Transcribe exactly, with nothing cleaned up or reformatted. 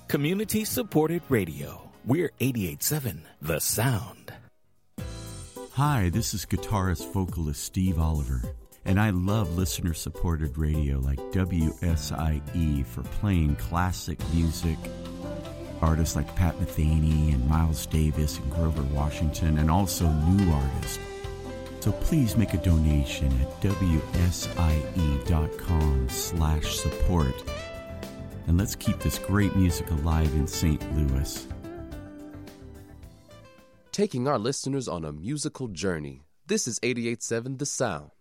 Community-supported radio. We're eighty-eight point seven The Sound. Hi, this is guitarist vocalist Steve Oliver, and I love listener-supported radio like W S I E for playing classic music. Artists like Pat Metheny and Miles Davis and Grover Washington, and also new artists. So please make a donation at W S I E dot com slash support. And let's keep this great music alive in Saint Louis. Taking our listeners on a musical journey. This is eighty-eight point seven The Sound.